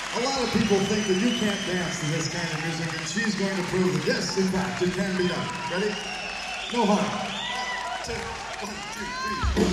A lot of people think that you can't dance to this kind of music, and she's going to prove that yes, in fact, it can be done. Ready? No harm. 1, 2, 1, 2, 3.